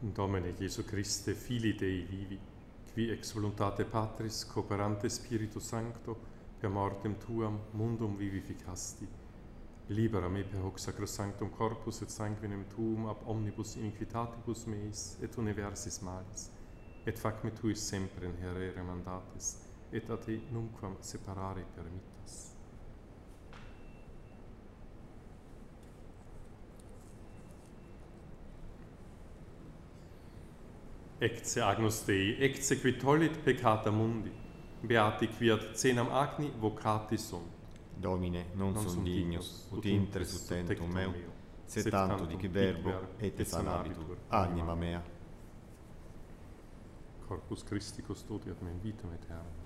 Domine Gesù Christe, Filii Dei vivi, qui ex voluntate Patris, cooperante Spiritu Sancto, per mortem Tuam mundum vivificasti. Libera me per hoc sacrosanctum corpus et sanguinem Tuum ab omnibus iniquitatibus meis et universis malis, et fac me tuis sempre inherere mandatis, et a te nunquam separare permittas. Ecce Agnus Dei, ecce qui tollit peccata mundi, beati qui ad cenam agni vocati sunt. Domine, non sum dignus, ut intres ut tentum meu, sed tantum dici verbo, et sanabitur, anima mea. Corpus Christi custodiat me in vitam aeternam.